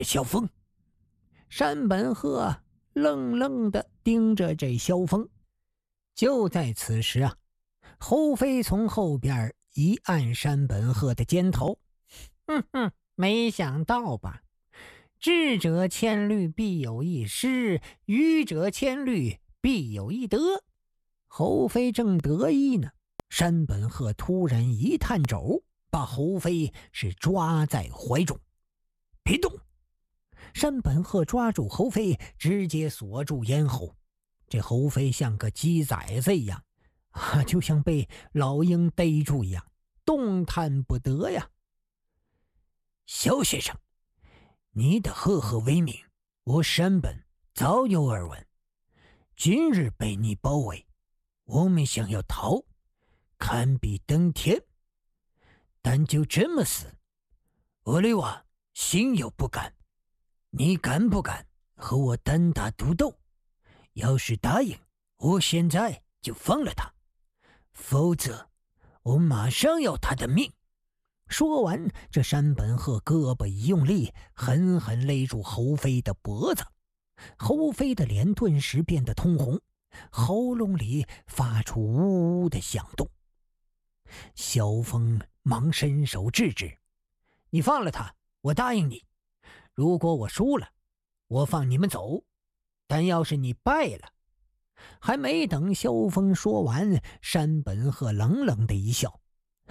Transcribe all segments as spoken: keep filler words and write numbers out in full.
萧峰。山本鹤愣愣地盯着这萧峰。就在此时啊，侯飞从后边一按山本鹤的肩头，哼哼，没想到吧？智者千虑必有一失，愚者千虑必有一得。侯飞正得意呢，山本鹤突然一探肘，把侯飞是抓在怀中。别动！山本鹤抓住侯飞，直接锁住咽喉。这侯飞像个鸡崽子一样啊，就像被老鹰逮住一样，动弹不得呀。萧先生，你的赫赫威名，我山本早有耳闻。今日被你包围，我们想要逃，堪比登天。但就这么死，我雷瓦心有不甘。你敢不敢和我单打独斗？要是答应，我现在就放了他，否则我马上要他的命。说完，这山本鹤胳膊一用力，狠狠勒住侯飞的脖子。侯飞的脸顿时变得通红，喉咙里发出呜呜的响动。萧峰忙伸手制止：你放了他，我答应你。如果我输了，我放你们走，但要是你败了……还没等萧峰说完，山本鹤冷冷的一笑：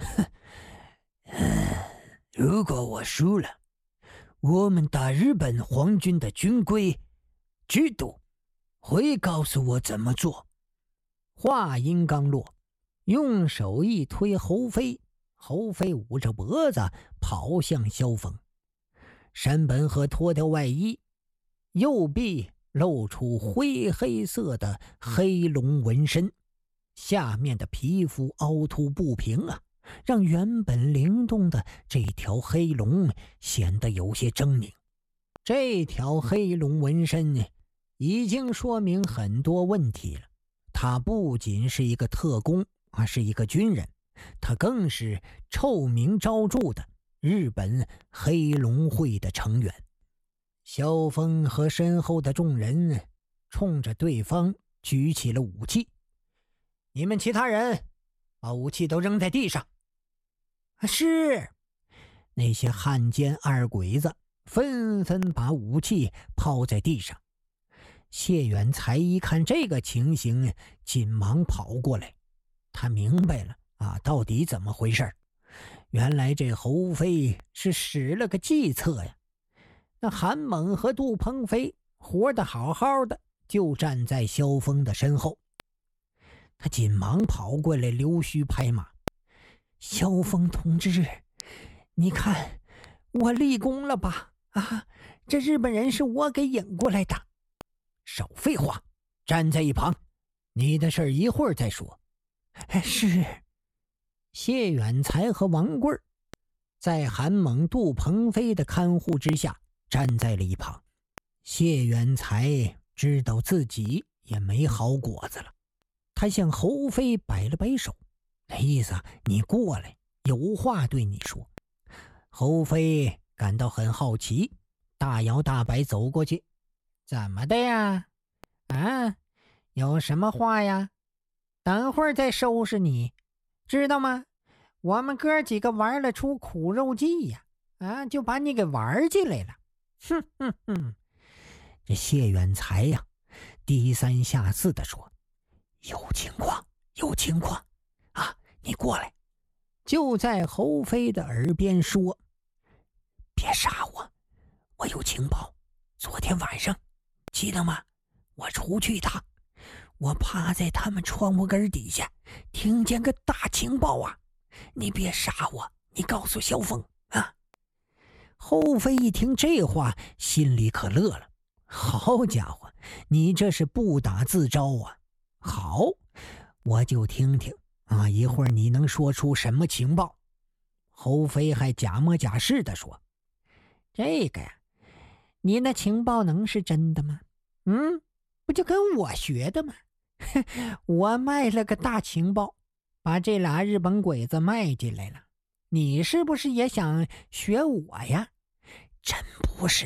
如果我输了，我们大日本皇军的军规制度会告诉我怎么做。话音刚落，用手一推侯飞，侯飞捂着脖子跑向萧峰。山本鹤脱掉外衣，右臂露出灰黑色的黑龙纹身，下面的皮肤凹凸不平啊，让原本灵动的这条黑龙显得有些狰狞。这条黑龙纹身已经说明很多问题了，他不仅是一个特工，而是一个军人，他更是臭名昭著的日本黑龙会的成员。萧峰和身后的众人冲着对方举起了武器。你们其他人把武器都扔在地上。是。那些汉奸二鬼子纷纷把武器抛在地上。谢远才一看这个情形，紧忙跑过来。他明白了啊，到底怎么回事？原来这侯飞是使了个计策呀。那韩猛和杜鹏飞活得好好的，就站在萧峰的身后。他紧忙跑过来溜须拍马：萧峰同志，你看我立功了吧？啊，这日本人是我给引过来的。少废话，站在一旁，你的事一会儿再说。是。谢远才和王贵在韩猛、杜鹏飞的看护之下站在了一旁。谢远才知道自己也没好果子了，他向侯飞摆了摆手，那意思你过来，有话对你说。侯飞感到很好奇，大摇大摆走过去：怎么的呀？啊，有什么话呀？等会儿再收拾你，知道吗？我们哥几个玩了出苦肉计呀，啊，就把你给玩进来了。哼哼哼！这谢远才呀，低三下四地说：有情况，有情况啊！你过来。就在侯飞的耳边说：别杀我，我有情报。昨天晚上记得吗？我出去一趟，我趴在他们窗户根底下，听见个大情报啊！你别杀我，你告诉萧峰啊！侯飞一听这话，心里可乐了。好家伙，你这是不打自招啊！好，我就听听啊，一会儿你能说出什么情报？侯飞还假模假式地说：这个呀，你那情报能是真的吗？嗯，不就跟我学的吗？我卖了个大情报，把这俩日本鬼子卖进来了。你是不是也想学我呀？真不是，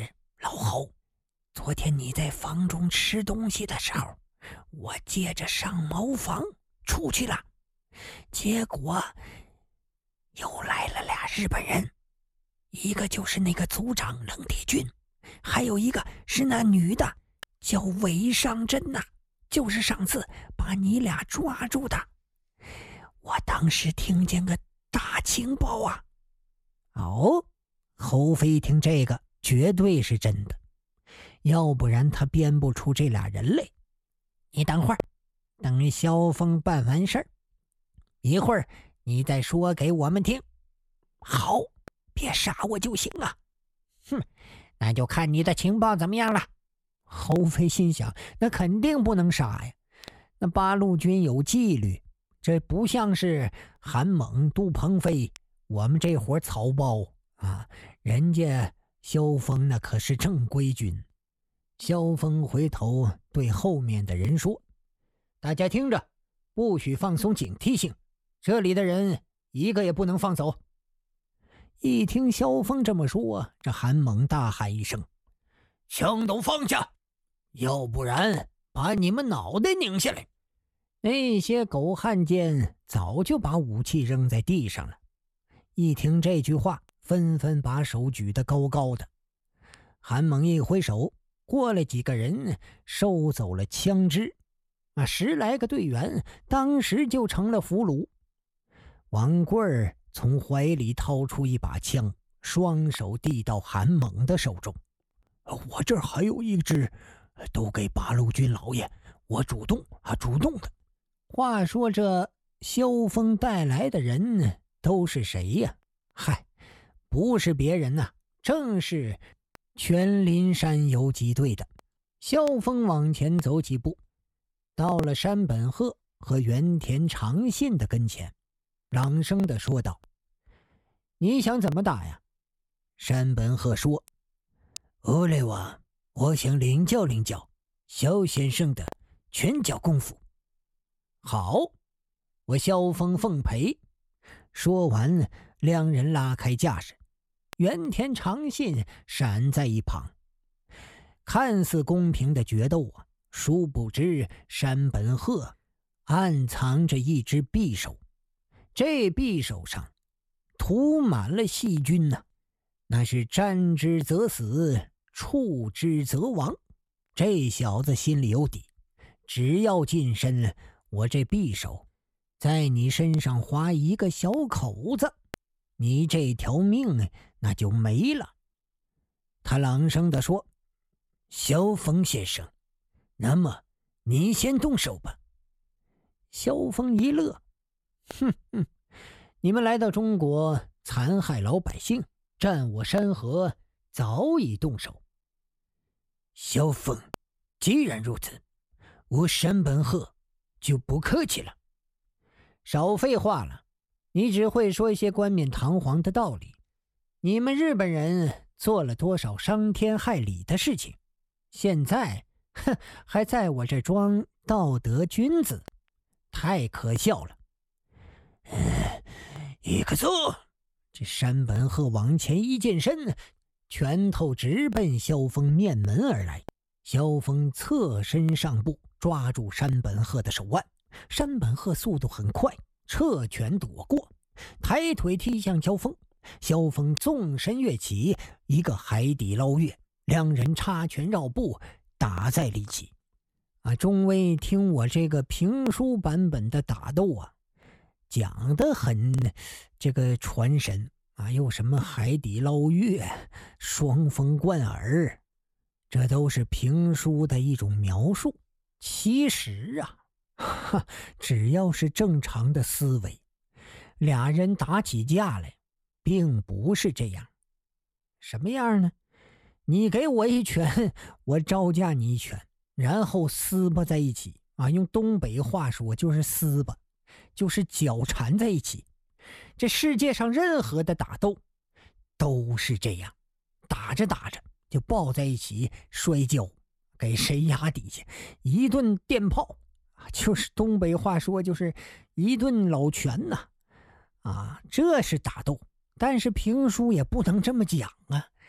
老侯，昨天你在房中吃东西的时候，我借着上茅房出去了，结果又来了俩日本人，一个就是那个组长冷铁军，还有一个是那女的叫韦尚珍呐、啊，就是上次把你俩抓住的。我当时听见个大情报啊！哦，侯飞一听这个绝对是真的，要不然他编不出这俩人来。你等会儿，等萧峰办完事儿，一会儿你再说给我们听。好，别杀我就行啊。哼，那就看你的情报怎么样了。侯飞心想，那肯定不能杀呀，那八路军有纪律，这不像是韩猛、杜鹏飞，我们这伙草包啊，人家萧峰那可是正规军。萧峰回头对后面的人说：大家听着，不许放松警惕性，这里的人一个也不能放走。一听萧峰这么说，这韩猛大喊一声：枪都放下，要不然把你们脑袋拧下来。那些狗汉奸早就把武器扔在地上了，一听这句话，纷纷把手举得高高的。韩猛一挥手，过来几个人收走了枪支，啊，十来个队员当时就成了俘虏。王贵儿从怀里掏出一把枪，双手递到韩猛的手中。我这儿还有一支，都给八路军老爷，我主动啊，主动的。话说这萧峰带来的人都是谁呀？嗨，不是别人呐、啊，正是全林山游击队的。萧峰往前走几步，到了山本鹤和原田长信的跟前，朗声地说道：你想怎么打呀？山本鹤说：欧雷王，我想领教领教萧先生的拳脚功夫。好，我萧峰奉陪。说完，两人拉开架势，原田长信闪在一旁。看似公平的决斗啊，殊不知山本鹤暗藏着一只匕首，这匕首上涂满了细菌呐、啊，那是沾之则死，触之则亡。这小子心里有底，只要近身，我这匕首在你身上划一个小口子，你这条命那就没了。他朗声地说：萧峰先生，那么你先动手吧。萧峰一乐：哼哼，你们来到中国残害老百姓，占我山河，早已动手。萧峰，既然如此，我山本鹤就不客气了。少废话了，你只会说一些冠冕堂皇的道理。你们日本人做了多少伤天害理的事情，现在哼，还在我这装道德君子，太可笑了。嗯，一个走。这山本鹤往前一健身，拳头直奔萧峰面门而来。萧峰侧身上步，抓住山本鹤的手腕。山本鹤速度很快，侧拳躲过，抬腿踢向萧峰。萧峰纵身跃起，一个海底捞月，两人插拳绕步，打在一起。啊，钟威听我这个评书版本的打斗啊，讲得很这个传神啊，又什么海底捞月、双峰贯耳，这都是评书的一种描述。其实啊，哈，只要是正常的思维，俩人打起架来并不是这样。什么样呢？你给我一拳，我招架你一拳，然后撕巴在一起啊，用东北话说就是撕巴，就是绞缠在一起。这世界上任何的打斗都是这样，打着打着就抱在一起摔跤，给谁压底下，一顿电炮，就是东北话说就是一顿老拳呐、啊，啊，这是打斗。但是评书也不能这么讲啊，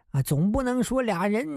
啊，总不能说俩人